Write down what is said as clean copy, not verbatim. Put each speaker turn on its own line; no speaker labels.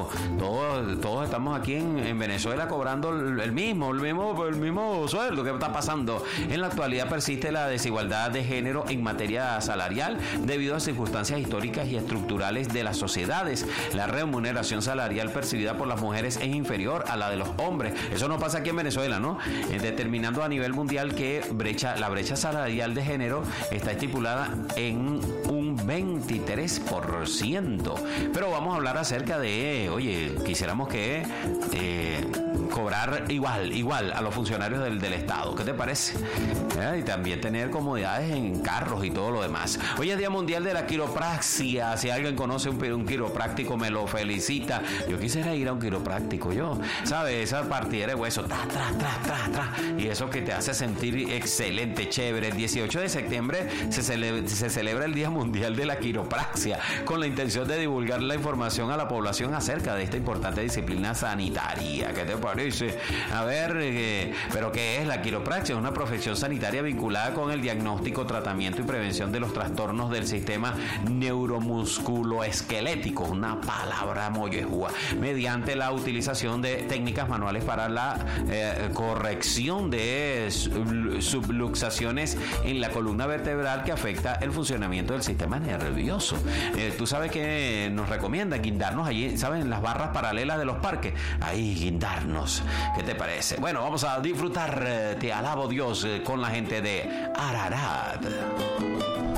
Todos estamos aquí en Venezuela cobrando el mismo sueldo. ¿Qué está pasando? En la actualidad persiste la desigualdad de género en materia salarial debido a circunstancias históricas y estructurales de las sociedades. La remuneración salarial percibida por las mujeres es inferior a la de los hombres. Eso no pasa aquí en Venezuela, ¿no? Determinando a nivel mundial que la brecha salarial de género está estipulada en un 23%. Pero vamos a hablar acerca de, oye, quisiéramos que cobrar igual a los funcionarios del Estado. ¿Qué te parece? Y también tener comodidades en carros y todo lo demás. Hoy es Día Mundial de la Quiropraxia. Si alguien conoce un quiropráctico, me lo felicita. Yo quisiera ir a un quiropráctico. ¿Sabes? Esa partidera de hueso. Y eso que te hace sentir excelente, chévere. El 18 de septiembre se celebra el Día Mundial de la Quiropraxia con la intención de divulgar la información a la población acerca de esta importante disciplina sanitaria. ¿Qué te parece? A ver, ¿pero qué es la quiropraxia? Es una profesión sanitaria vinculada con el diagnóstico, tratamiento y prevención de los trastornos del sistema neuromusculoesquelético, una palabra mollejúa, mediante la utilización de técnicas manuales para la corrección de subluxaciones en la columna vertebral que afecta el funcionamiento del sistema nervioso. Tú sabes que nos recomienda guindarnos allí, ¿sabes? En las barras paralelas de los parques. Ahí guindarnos. ¿Qué te parece? Bueno, vamos a disfrutar Te alabo Dios con la gente de Ararat.